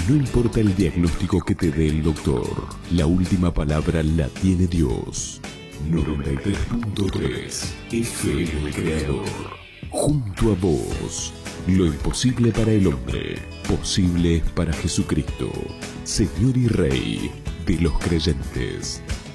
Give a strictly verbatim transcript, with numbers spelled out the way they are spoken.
No importa el diagnóstico que te dé el doctor, la última palabra la tiene Dios. noventa y tres punto tres F M El Creador. Junto a vos. Lo imposible para el hombre, posible es para Jesucristo, Señor y Rey de los creyentes.